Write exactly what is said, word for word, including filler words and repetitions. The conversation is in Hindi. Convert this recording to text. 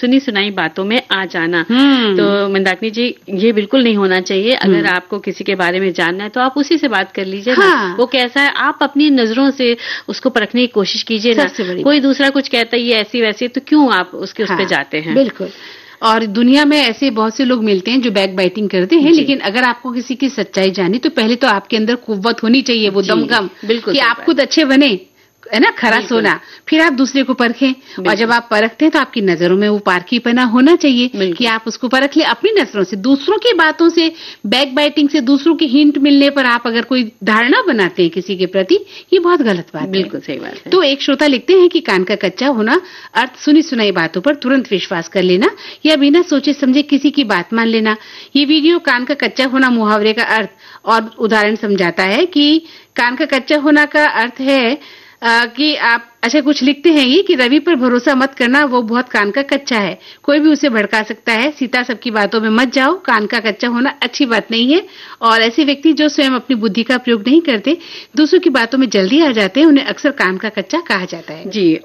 सुनी सुनाई बातों में आ जाना। तो मंदाकिनी जी, ये बिल्कुल नहीं होना चाहिए। अगर आपको किसी के बारे में जानना है तो आप उसी से बात कर लीजिए हाँ। ना, वो कैसा है आप अपनी नजरों से उसको परखने की कोशिश कीजिए ना। कोई दूसरा कुछ कहता है ये ऐसी वैसी, तो क्यों आप उसके हाँ, उस पे जाते हैं। बिल्कुल। और दुनिया में ऐसे बहुत से लोग मिलते हैं जो बैक बाइटिंग करते हैं, लेकिन अगर आपको किसी की सच्चाई जानी तो पहले तो आपके अंदर कुव्वत होनी चाहिए, वो दमखम कि आप खुद अच्छे बने, है ना, खरा सोना, फिर आप दूसरे को परखें। और जब आप परखते हैं तो आपकी नजरों में वो पारखीपना होना चाहिए कि आप उसको परख ले अपनी नजरों से। दूसरों की बातों से, बैक बाइटिंग से, दूसरों की हिंट मिलने पर आप अगर कोई धारणा बनाते हैं किसी के प्रति, ये बहुत गलत बात है। बिल्कुल सही बात है। तो एक श्रोता लिखते हैं कि कान का कच्चा होना अर्थ सुनी सुनाई बातों पर तुरंत विश्वास कर लेना या बिना सोचे समझे किसी की बात मान लेना। ये वीडियो कान का कच्चा होना मुहावरे का अर्थ और उदाहरण समझाता है कि कान का कच्चा होना का अर्थ है आ, कि आप अच्छा कुछ लिखते हैं ये कि रवि पर भरोसा मत करना, वो बहुत कान का कच्चा है, कोई भी उसे भड़का सकता है। सीता सबकी बातों में मत जाओ, कान का कच्चा होना अच्छी बात नहीं है। और ऐसे व्यक्ति जो स्वयं अपनी बुद्धि का प्रयोग नहीं करते, दूसरों की बातों में जल्दी आ जाते हैं, उन्हें अक्सर कान का कच्चा कहा जाता है। जी।